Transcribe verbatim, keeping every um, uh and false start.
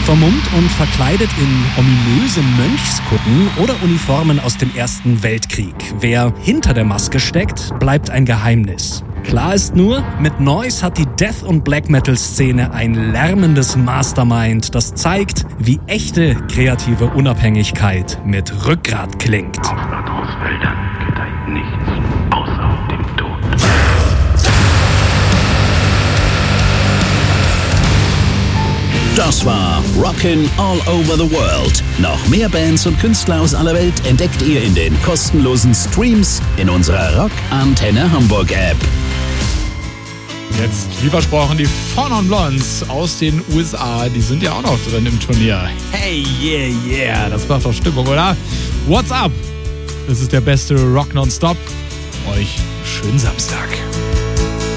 Vermummt und verkleidet in ominöse Mönchskutten oder Uniformen aus dem Ersten Weltkrieg. Wer hinter der Maske steckt, bleibt ein Geheimnis. Klar ist nur, mit Noise hat die Death- und Black-Metal-Szene ein lärmendes Mastermind, das zeigt, wie echte kreative Unabhängigkeit mit Rückgrat klingt. Auf Erdrosfeldern gedeiht nichts außer dem Tod. Das war Rockin' All Over the World. Noch mehr Bands und Künstler aus aller Welt entdeckt ihr in den kostenlosen Streams in unserer Rock Antenne Hamburg App. Jetzt, wie versprochen, die Four Non Blondes aus den U S A. Die sind ja auch noch drin im Turnier. Hey, yeah, yeah. Das macht doch Stimmung, oder? What's up? Das ist der beste Rock Nonstop. Euch schönen Samstag.